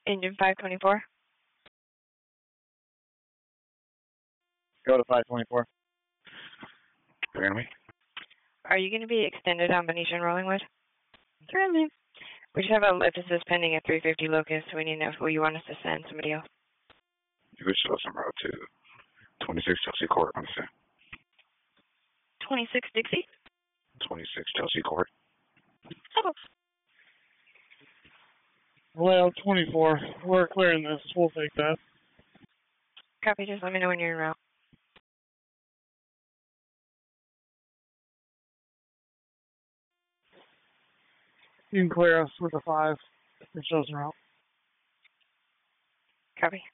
Engine 524. Go to 524. Hear me? Are you going to be extended on Venetian Rollingwood? Currently. We should have a emphasis pending at 350 Locust, so we need to know who you want us to send somebody else. You could show some route to 26 Chelsea Court, understand? 26 Dixie? 26 Chelsea Court. Oh. Well, 24. We're clearing this. We'll take that. Copy, just let me know when you're en route. You can clear us with a 5. It shows en route. Copy.